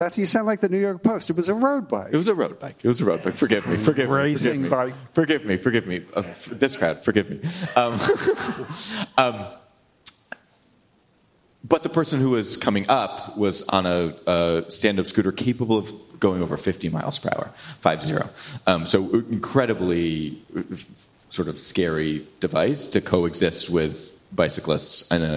You sound like the New York Post. It was a road bike. It was a road bike. Forgive me. Racing bike. Forgive me. This crowd, forgive me. But the person who was coming up was on a stand-up scooter capable of going over 50 miles per hour, 50. So incredibly sort of scary device to coexist with bicyclists on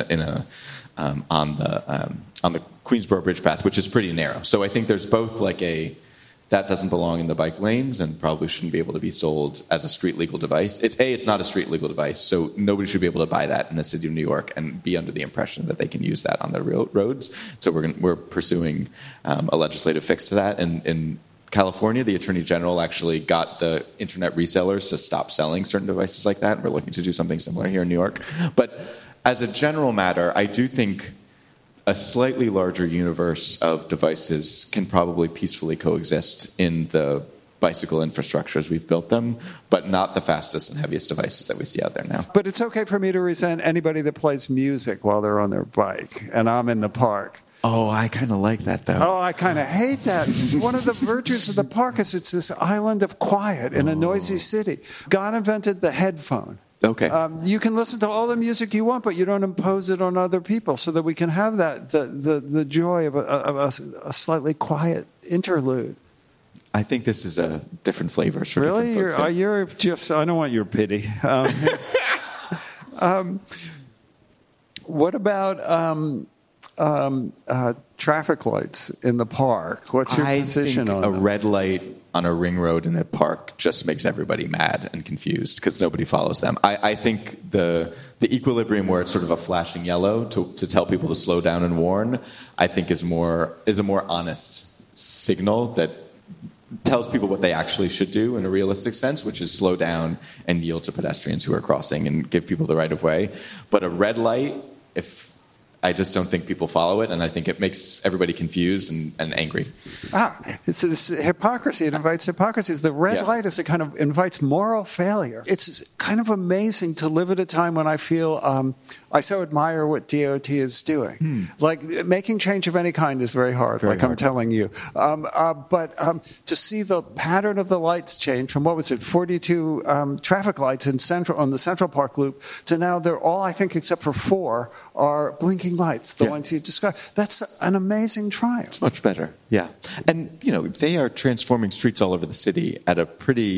the Queensboro Bridge path, which is pretty narrow. So I think there's both that doesn't belong in the bike lanes and probably shouldn't be able to be sold as a street legal device. It's not a street legal device, so nobody should be able to buy that in the city of New York and be under the impression that they can use that on their roads. So we're pursuing a legislative fix to that. And in California, the Attorney General actually got the internet resellers to stop selling certain devices like that. We're looking to do something similar here in New York. But as a general matter, I do think a slightly larger universe of devices can probably peacefully coexist in the bicycle infrastructure as we've built them, but not the fastest and heaviest devices that we see out there now. But it's okay for me to resent anybody that plays music while they're on their bike, and I'm in the park. Oh, I kind of like that, though. Oh, I kind of hate that. One of the virtues of the park is it's this island of quiet in a noisy city. God invented the headphone. Okay. You can listen to all the music you want, but you don't impose it on other people, so that we can have that the joy of a slightly quiet interlude. I think this is a different flavors for really? different folks. You're just. I don't want your pity. What about traffic lights in the park? What's your position on a them? red light on a ring road in a park just makes everybody mad and confused because nobody follows them. I think the equilibrium where it's sort of a flashing yellow to tell people to slow down and warn, I think is a more honest signal that tells people what they actually should do in a realistic sense, which is slow down and yield to pedestrians who are crossing and give people the right of way. But a red light, I just don't think people follow it, and I think it makes everybody confused and angry. It's this hypocrisy. It invites hypocrisy. The red light is invites moral failure. It's kind of amazing to live at a time when I feel I so admire what DOT is doing. Like making change of any kind is very hard. I'm telling you. But to see the pattern of the lights change from 42 traffic lights on the Central Park Loop to now they're all, I think, except for 4 are blinking lights, the ones you described. That's an amazing triumph. It's much better, yeah. And, they are transforming streets all over the city at a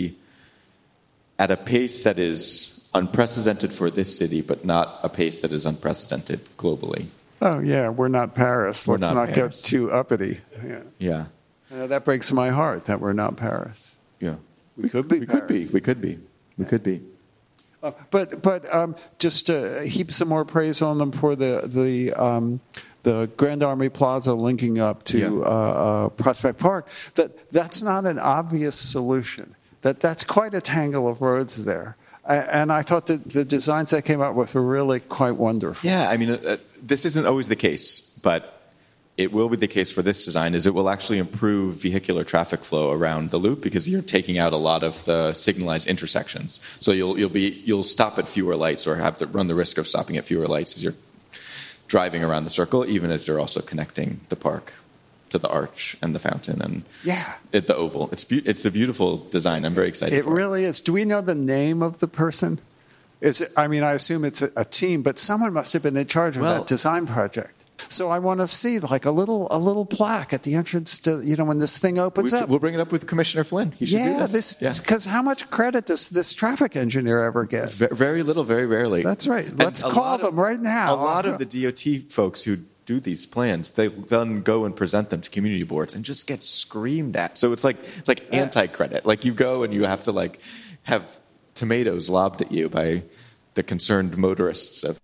pace that is unprecedented for this city, but not a pace that is unprecedented globally. Oh, yeah, we're not Paris. Let's not get too uppity. Yeah. That breaks my heart that we're not Paris. Yeah. We could be Paris. We could be. But just to heap some more praise on them for the Grand Army Plaza linking up to Prospect Park. That's not an obvious solution. That's quite a tangle of roads there. And I thought that the designs they came up with were really quite wonderful. Yeah, I mean, this isn't always the case, but it will be the case for this design, is it will actually improve vehicular traffic flow around the loop because you're taking out a lot of the signalized intersections. So you'll stop at fewer lights or have to run the risk of stopping at fewer lights as you're driving around the circle, even as they're also connecting the park to the arch and the fountain and the oval. It's a beautiful design. I'm very excited. It really is. Do we know the name of the person? I assume it's a team, but someone must have been in charge of that design project. So I want to see like a little plaque at the entrance to when this thing opens up. We'll bring it up with Commissioner Flynn. He should do this. Because how much credit does this traffic engineer ever get? Very little, very rarely. That's right. Let's call them right now. A lot of the DOT folks who do these plans, they then go and present them to community boards and just get screamed at. So it's like anti-credit. Like you go and you have to have tomatoes lobbed at you by the concerned motorists of